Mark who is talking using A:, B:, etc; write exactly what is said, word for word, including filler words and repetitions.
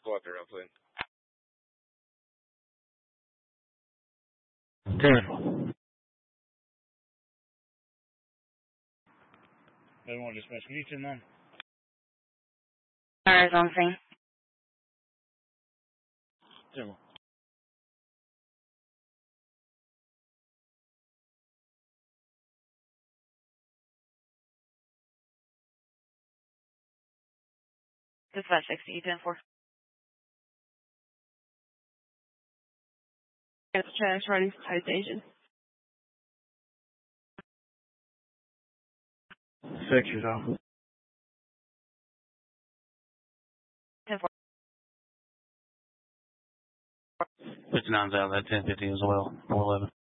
A: Go out there real quick.
B: Ten.
C: They want to dispatch. Can you ten nine?
D: Alright, on scene.
C: Ten one.
D: Dispatch sixty, ten four.
E: It's trash running citation.
B: Sections off.
D: ten four.
B: fifty-nine's out of that ten fifty as well. eleven.